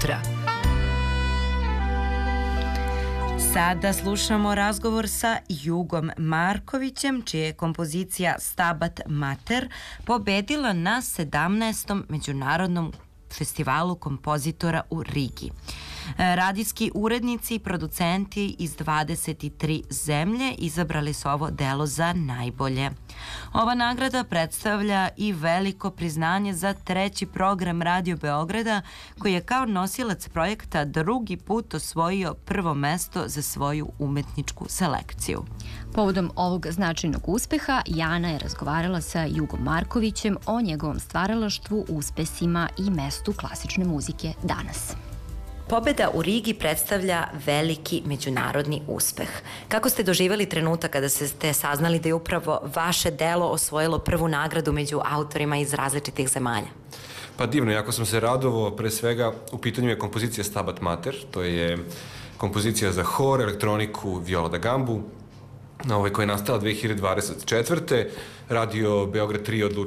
sutra. Sada slušamo razgovor sa Jugom Markovićem, čija je kompozicija Stabat Mater pobedila na 17. međunarodnom festivalu kompozitora u Rigi. Radijski urednici i producenti iz 23 zemlje izabrali su ovo delo za najbolje. Ova nagrada predstavlja i veliko priznanje za treći program Radio Beograda, koji je kao nosilac projekta drugi put osvojio prvo mesto za svoju umetničku selekciju. Povodom ovog značajnog uspeha, Jana je razgovarala sa Jugom Markovićem o njegovom stvaralaštvu, uspesima i mestu klasične muzike danas. Pobeda u Rigi predstavlja veliki međunarodni uspeh. Kako ste doživjeli trenutak kada ste saznali da je upravo vaše delo osvojilo prvu nagradu među autorima iz različitih zemalja? Pa divno, jako sam se radovao. Pre svega, u pitanju je kompozicija Stabat Mater. To je kompozicija za hor, elektroniku, viola da gambu, koja je nastala 2024. Radio Beograd 3 odlučio